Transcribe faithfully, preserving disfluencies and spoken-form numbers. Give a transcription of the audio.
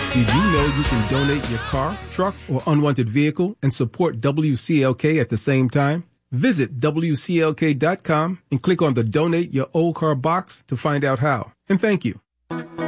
Did you know you can donate your car, truck, or unwanted vehicle and support W C L K at the same time? Visit W C L K dot com and click on the Donate Your Old Car box to find out how. And thank you.